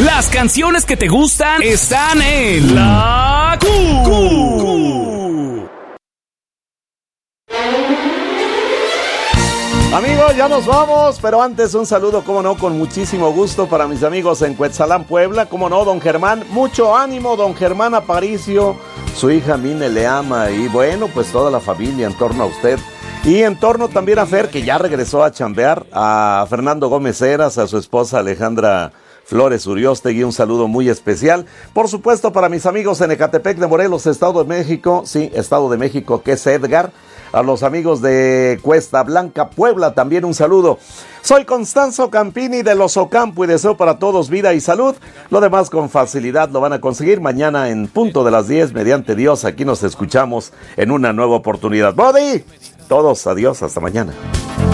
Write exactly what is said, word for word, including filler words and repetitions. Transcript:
Las canciones que te gustan están en La Q. Q. Amigos, ya nos vamos, pero antes un saludo, como no, con muchísimo gusto para mis amigos en Cuetzalán, Puebla, como no, don Germán, mucho ánimo, don Germán Aparicio, su hija Mine le ama y bueno, pues toda la familia en torno a usted. Y en torno también a Fer, que ya regresó a chambear, a Fernando Gómez Heras, a su esposa Alejandra Flores Uriostegui, un saludo muy especial. Por supuesto, para mis amigos en Ecatepec de Morelos, Estado de México, sí, Estado de México, que es Edgar. A los amigos de Cuesta Blanca, Puebla, también un saludo. Soy Constanzo Campini de Los Ocampo y deseo para todos vida y salud. Lo demás con facilidad lo van a conseguir mañana en punto de las diez, mediante Dios. Aquí nos escuchamos en una nueva oportunidad. Body, todos adiós, hasta mañana.